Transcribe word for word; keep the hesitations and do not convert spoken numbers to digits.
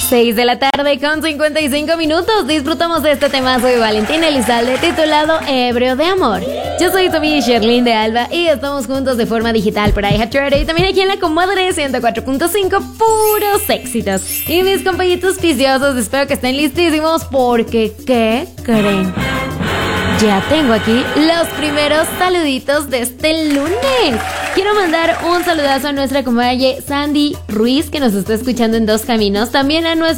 seis de la tarde con cincuenta y cinco minutos. Disfrutamos de este temazo de Valentín Elizalde titulado Hebreo de Amor. Yo soy Toby Sherlyn de Alba y estamos juntos de forma digital por iHeartRadio y también aquí en la Comadre ciento cuatro punto cinco, puros éxitos. Y mis compañitos viciosos, espero que estén listísimos porque ¿qué creen? Ya tengo aquí los primeros saluditos de este lunes. Quiero mandar un saludazo a nuestra comadre Sandy Ruiz, que nos está escuchando en Dos Caminos. También a nuestra